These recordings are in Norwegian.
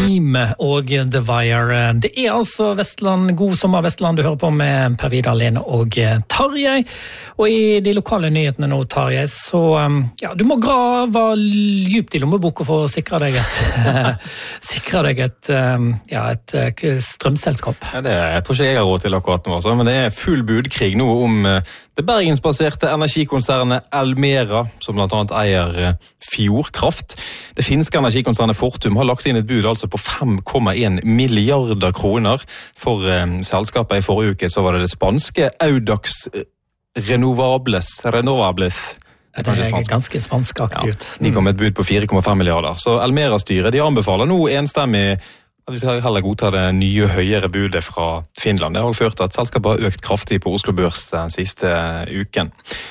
Dream og The Wire. Det altså Vestland, god sommer Vestland du hører på med Per Vidar, Lene og Tarjei. Og i de lokale nyhetene nå, Tarjei, så du må grave djupt i lommeboka for å sikre deg et strømselskap. Ja, jeg tror ikke jeg har råd til akkurat nå, men det full budkrig nå om det bergensbaserte energikonsernet Elmera, som blant annet eier Fjordkraft. Det finske energikonsernet Fortum har lagt inn et bud altså på 5,1 milliarder kroner for selskapet. I forrige uke så var det spanske Audax Renovables. Det er ganske spanskaktig ut. De kom med et bud på 4,5 milliarder. Så Elmera-styret de anbefaler nå enstemmig at vi skal heller godta det nye høyere budet fra Finland. Det har ført til at selskapet har økt kraftig på Oslo Børs den siste uken.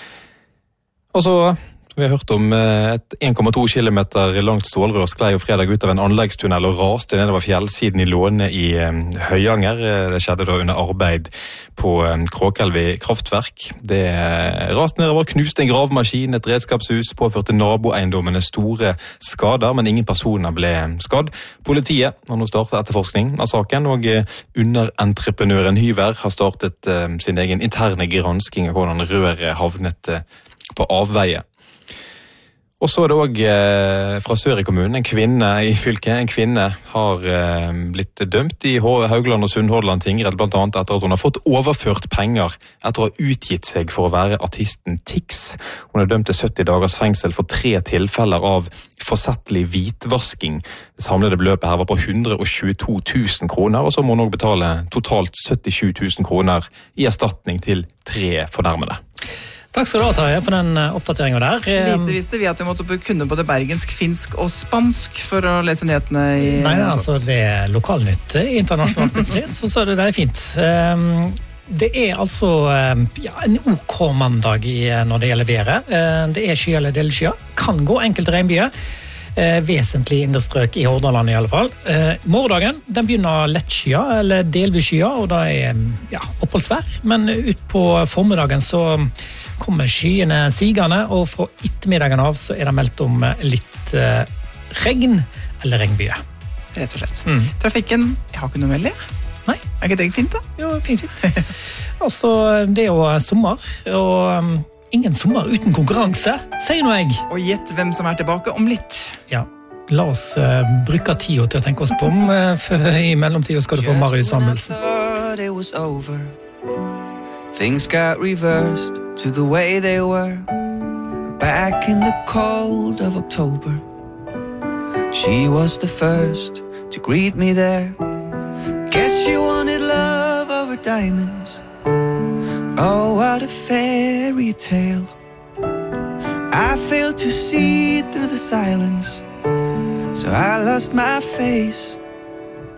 Og så vi har hørt om et 1,2 kilometer langt stålrør sklei jo fredag ut av en anleggstunnel og raste nedover fjellsiden i Låne i Høyanger. Det skjedde da under arbeid på Kråkelvi kraftverk. Det raste nedover, knuste en gravemaskin, et redskapshus, påførte naboeiendommene store skader, men ingen personer ble skadd. Politiet har nå startet etterforskning av saken, og underentreprenøren Hyver har startet sin egen interne gransking av hvordan røret havnet på avveie. Og så det også fra Sør i kommunen, en kvinne i fylket. En kvinne har blitt dømt i Haugland og Sunnhordland tingrett, blant annet etter at hun har fått overført penger etter å ha utgitt seg for å være artisten Tix. Hun er dømt til 70 dagers fengsel for 3 tilfeller av forsettlig hvitvasking. Det samlede beløpet her var på 122 000 kroner, og så må hun også betale totalt 77 000 kroner i erstatning til 3 fornærmede. Takk skal du ha, Tarjei, for den oppdateringen der. Lite visste vi at vi måtte kunne både bergensk, finsk og spansk for å lese nyhetene i... Nei, altså det er lokalnytt internasjonalt plutselig, så det er fint. Det er altså en OK mandag når det gjelder været. Det er sky eller delskya. Kan gå enkelte regnbyer. Vesentlig indrestrøk i Hordaland i alle fall. Morgendagen, den begynner lettskya eller delvis skya, og da er oppholdsvær. Men ut på formiddagen så kommer skyene sigende, og fra ettermiddagen av så er det meldt om litt regn eller regnbyer. Rett og slett. Trafikken, jeg har ikke noe melding. Nei. Er ikke det fint da? Jo, fint. Altså, det er jo sommer, og ingen sommer uten konkurranse, sier nå jeg. Og gjett hvem som er tilbake om litt. Ja, la oss bruke tida til å tenke oss på om, for i mellomtiden skal du få Marius Samuelsen. Things got reversed to the way they were back in the cold of October. She was the first to greet me there. Guess you wanted love over diamonds. Oh, what a fairy tale. I failed to see through the silence, so I lost my face